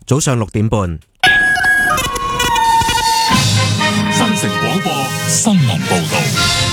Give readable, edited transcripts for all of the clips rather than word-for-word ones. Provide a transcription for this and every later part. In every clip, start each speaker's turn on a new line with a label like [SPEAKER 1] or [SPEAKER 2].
[SPEAKER 1] 早上6點半。
[SPEAKER 2] 新城廣播新聞報道。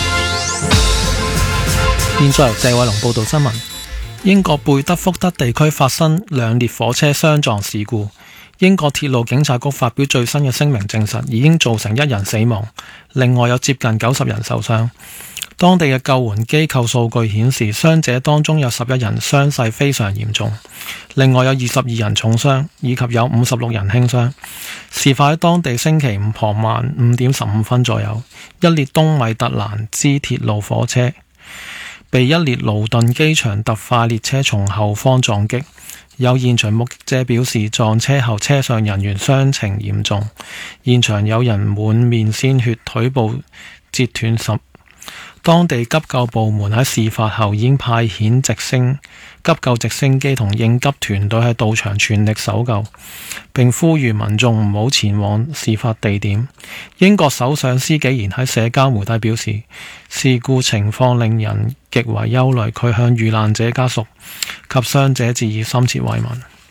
[SPEAKER 3] 現在由謝偉龍報道新聞。英國貝德福德地區發生兩列火車相撞事故。英國鐵路警察局發表最新嘅聲明，證實已經造成1人死亡，另外有接近90人受傷。當地嘅救援機構數據顯示，傷者當中有11人傷勢非常嚴重，另外有22人重傷，以及有56人輕傷。事發喺當地星期五傍晚5點15分左右，一列東米特蘭茲鐵路火車被一列勞頓機場特快列車從後方撞擊。有現場目擊者表示，撞車後車上人員傷情嚴重，現場有人滿面鮮血，腿部折斷十。當地急救部門喺事發後已經派遣急救直升機同應急團隊喺到場全力搜救，並呼籲民眾唔好前往事發地點。英國首相施紀賢喺社交媒體表示，事故情況令人極為憂慮，佢向遇難者家屬及傷者致以深切慰問。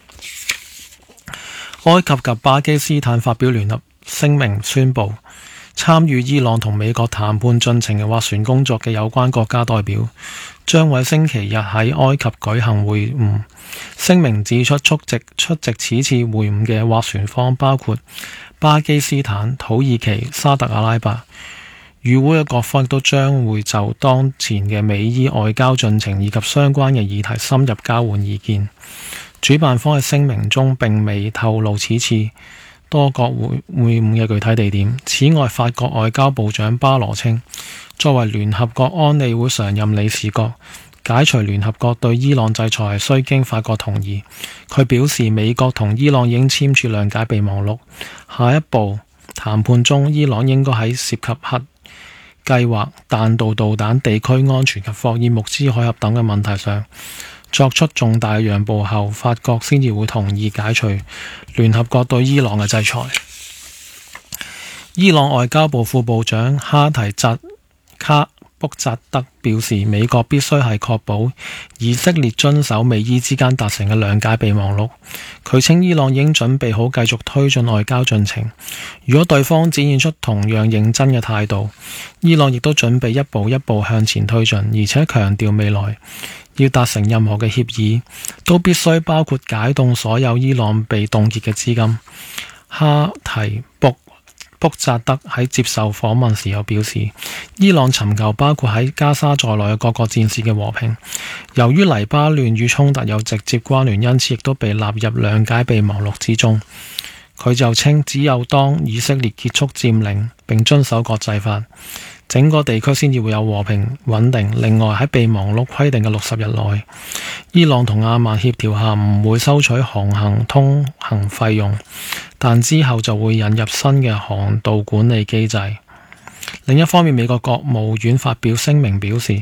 [SPEAKER 3] 埃及及巴基斯坦發表聯合聲明，宣布參與伊朗同美國談判進程嘅斡旋工作嘅有關國家代表將喺星期日喺埃及舉行會晤。聲明指出，出席此次會晤嘅斡旋方包括巴基斯坦、土耳其、沙特阿拉伯。與會嘅各方亦都將會就當前嘅美伊外交進程以及相關嘅議題深入交換意見。主辦方喺聲明中並未透露此次多國會晤嘅具體地點。此外，法國外交部長巴羅稱，作為聯合國安理會常任理事國，解除聯合國對伊朗制裁係需經法國同意。佢表示，美國同伊朗已經簽署諒解備忘錄，下一步談判中，伊朗應該喺涉及核計劃、彈道導彈、地區安全及霍爾木茲海峽等嘅問題上作出重大讓步後，法國先至會同意解除聯合國對伊朗嘅制裁。伊朗外交部副部長哈提扎卡卜扎德表示，美國必須係確保以色列遵守美伊之間達成嘅諒解備忘錄。佢稱伊朗已經準備好繼續推進外交進程，如果對方展現出同樣認真嘅態度，伊朗亦都準備一步一步向前推進，而且強調未來要達成任何嘅協議都必須包括解凍所有伊朗被凍結嘅資金。哈提卜扎德喺接受訪問時又表示，伊朗尋求包括喺加沙在內嘅各個戰事嘅和平。由於黎巴嫩與衝突有直接關聯，因此亦都被納入諒解備忘錄之中。佢就稱，只有當以色列結束佔領並遵守國際法，整個地區先至會有和平穩定。另外，喺備忘錄規定嘅60日內，伊朗同阿曼協調下唔會收取航行通行費用，但之後就會引入新嘅航道管理機制。另一方面，美國國務院發表聲明表示，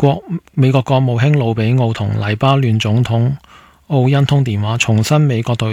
[SPEAKER 3] 美國國務卿魯比奧同黎巴嫩總統奧恩通電話，重申美國對